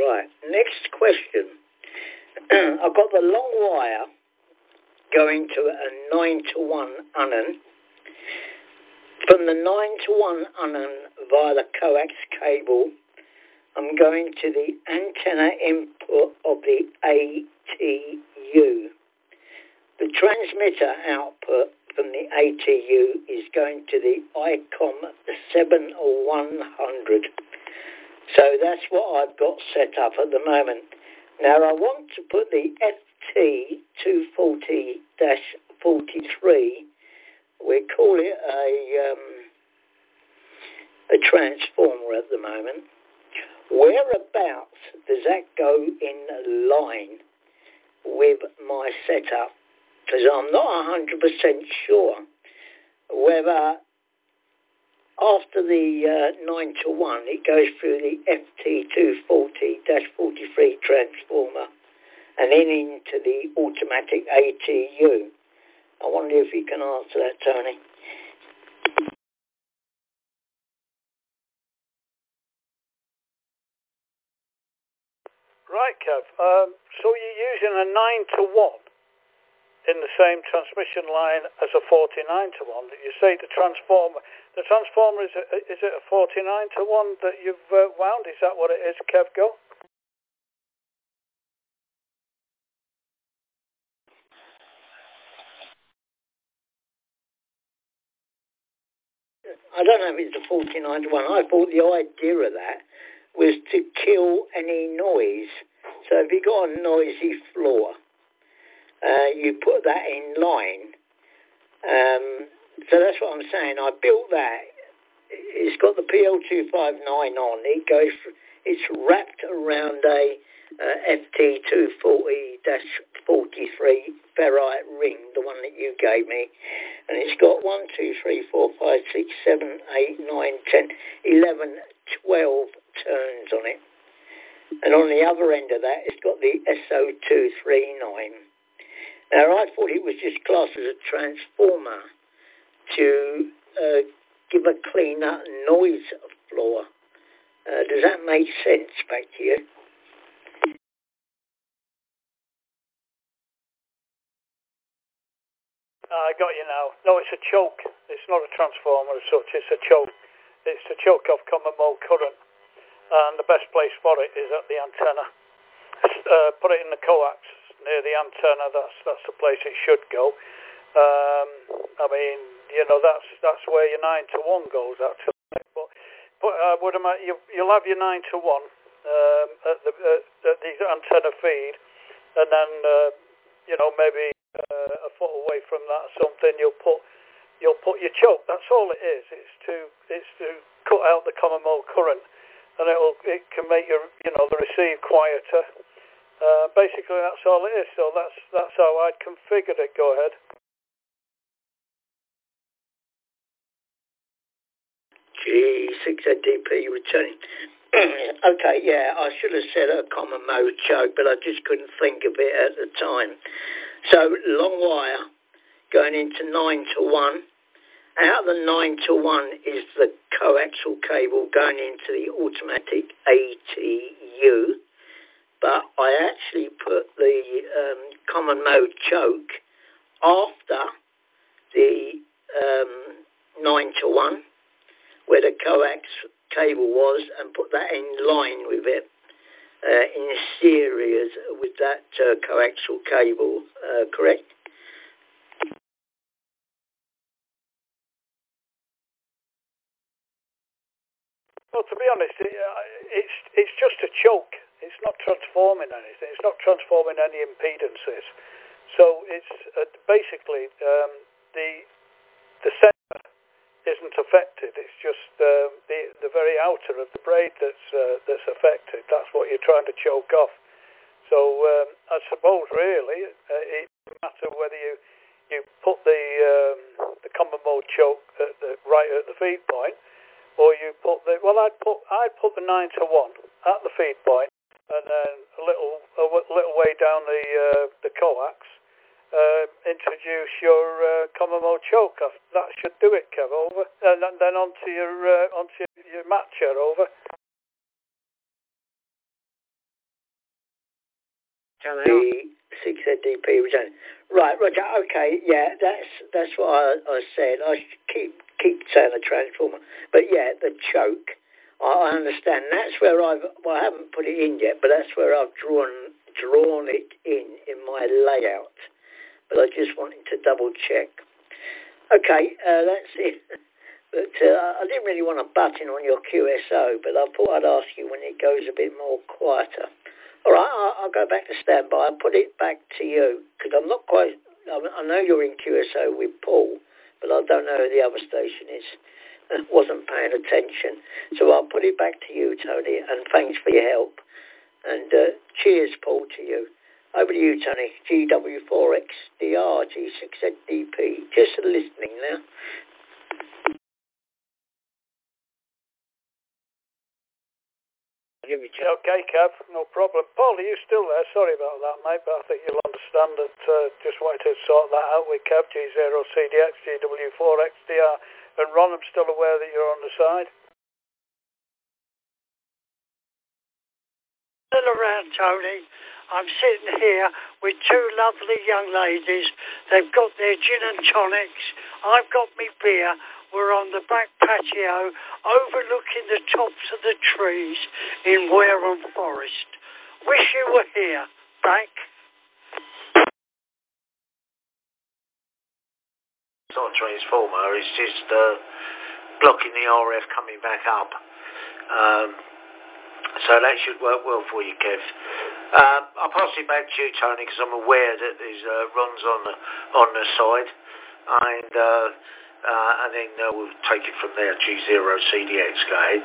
Right, next question. I've got the long wire going to a 9-to-1 Unan. From the 9-to-1 Unan via the coax cable, I'm going to the antenna input of the ATU. The transmitter output from the ATU is going to the ICOM 7100. So that's what I've got set up at the moment. Now I want to put the FT240-43, we call it a transformer at the moment. Whereabouts does that go in line with my setup? Because I'm not 100% sure whether after the 9-to-1 it goes through the FT240-43 transformer and then into the automatic ATU. I wonder if you can answer that, Tony. Right, Kev. So you're using a 9-to-1 in the same transmission line as a 49-to-1. You say the transformer is it a 49-to-1 that you've wound? Is that what it is, Kev? Go. I don't know if it's a 49-to-1. I thought the idea of that was to kill any noise. So if you've got a noisy floor, you put that in line. So that's what I'm saying. I built that. It's got the PL259 on. It's wrapped around a FT240-43 ferrite ring, the one that you gave me. And it's got 1, 2, 3, 4, 5, 6, 7, 8, 9, 10, 11, 12 turns on it. And on the other end of that, it's got the SO239. Now, I thought it was just classed as a transformer to give a cleaner noise floor. Does that make sense back to you? I got you now. No, it's a choke. It's not a transformer as such. It's a choke. It's to choke off common mode current. And the best place for it is at the antenna. Put it in the coax near the antenna. That's the place it should go. I mean, you know, that's where your 9-to-1 goes actually. But I would imagine you'll have your 9-to-1 at the antenna feed, and then you know, maybe a foot away from that or something, you'll put your choke. That's all it is. It's to cut out the common mode current, and it can make the receive quieter. Basically, that's all it is. So that's how I'd configured it. Go ahead. G6ADP returning. Okay, yeah, I should have said a common mode choke, but I just couldn't think of it at the time. So, long wire going into 9-to-1. Out of the 9-to-1 is the coaxial cable going into the automatic ATU. But I actually put the common mode choke after the 9-to-1, where the coax cable was, and put that in line with it, in series with that coaxial cable, correct? Well, to be honest, it's just a choke. It's not transforming anything. It's not transforming any impedances. So it's basically the centre isn't affected. It's just the very outer of the braid that's affected. That's what you're trying to choke off. So I suppose really it doesn't matter whether you put the common mode choke right at the feed point, or you put I'd put the 9-to-1 at the feed point, and then a little way down the coax. Introduce your common mode choke. That should do it, Kev. Over, and then onto your matcher. Over. 6ZDP return. Right, Roger. Okay, yeah, that's what I said. I keep saying a transformer, but yeah, the choke. I understand. That's where I haven't put it in yet, but that's where I've drawn it in my layout. But I just wanted to double check. Okay, that's it. But I didn't really want to butt in on your QSO, but I thought I'd ask you when it goes a bit more quieter. All right, I'll go back to standby. I'll put it back to you, because I'm not quite... I know you're in QSO with Paul, but I don't know who the other station is. Wasn't paying attention. So I'll put it back to you, Tony, and thanks for your help. And cheers, Paul, to you. Over to you, Tony. GW4XDR, G6ZDP. Just listening now. Okay, Kev, no problem. Paul, are you still there? Sorry about that, mate, but I think you'll understand that. Just wanted to sort that out with Kev, G0CDX, GW4XDR, and Ron, I'm still aware that you're on the side. Still around, Tony. I'm sitting here with two lovely young ladies. They've got their gin and tonics. I've got me beer. We're on the back patio overlooking the tops of the trees in Wareham Forest. Wish you were here, Back. It's not a transformer, it's just blocking the RF coming back up. So that should work well for you, Kev. I'll pass it back to you, Tony, because I'm aware that there's runs on the side, and then we'll take it from there. G0CDX, go ahead.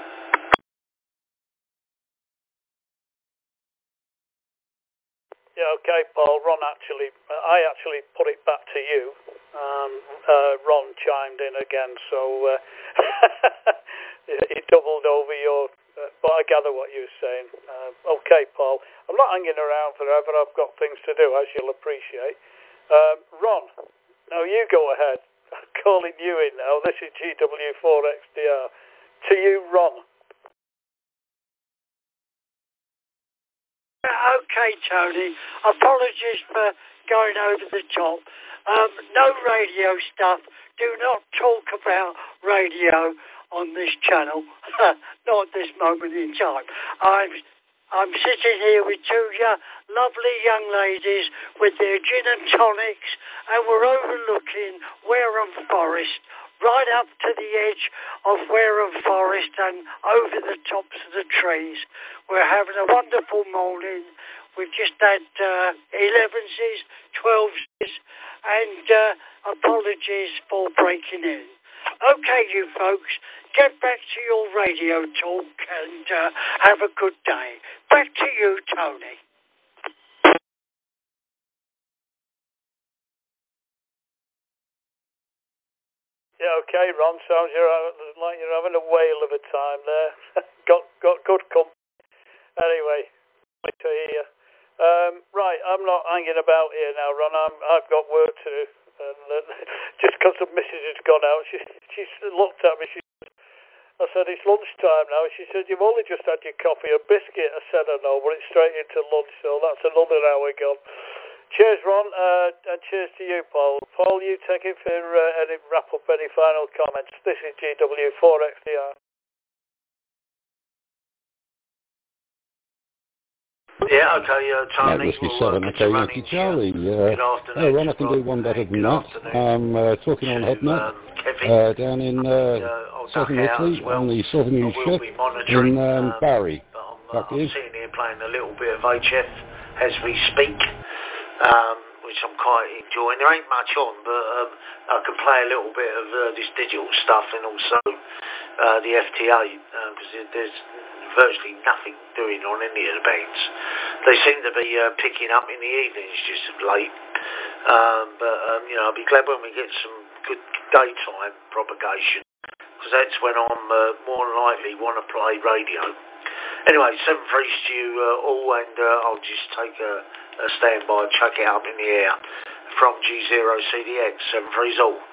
Yeah, okay, Paul. I actually put it back to you. Ron chimed in again, so he doubled over your... but I gather what you're saying. Okay, Paul. I'm not hanging around forever. I've got things to do, as you'll appreciate. Ron, now you go ahead. I'm calling you in now. This is GW4XDR. To you, Ron. Okay, Tony. Apologies for going over the top. No radio stuff. Do not talk about radio on this channel. Not at this moment in time. I'm sitting here with two lovely young ladies with their gin and tonics, and we're overlooking Wareham Forest, right up to the edge of Wareham Forest and over the tops of the trees. We're having a wonderful morning. We've just had 11s, 12s, and apologies for breaking in. Okay, you folks, get back to your radio talk and have a good day. Back to you, Tony. Yeah, okay, Ron. Sounds like you're having a whale of a time there. got good company. Anyway, nice to hear. Right, I'm not hanging about here now, Ron. I've got work to do. And just because the missus has gone out, she looked at me. I said, it's lunchtime now. She said, you've only just had your coffee and biscuit. I said, I know, but it's straight into lunch, so that's another hour gone. Cheers, Ron, and cheers to you, Paul. Paul, you take it for wrap up any final comments. This is GW4XDR. Yeah, okay, Tony. Whiskey 7, okay, Yankee Charlie. Oh, Ron, I can do one better than that. I'm talking on HubNet down in southern Italy on the southern ship in Barry. I'm sitting here playing a little bit of HF as we speak, which I'm quite enjoying. There ain't much on, but I can play a little bit of this digital stuff and also the FTA, because there's virtually nothing doing on any of the bands. They seem to be picking up in the evenings just of late. But I'll be glad when we get some good daytime propagation, because that's when I'm more likely want to play radio. Anyway, 7-3 to you all, and I'll just take a standby and chuck it up in the air from G0CDX. 7-3's all.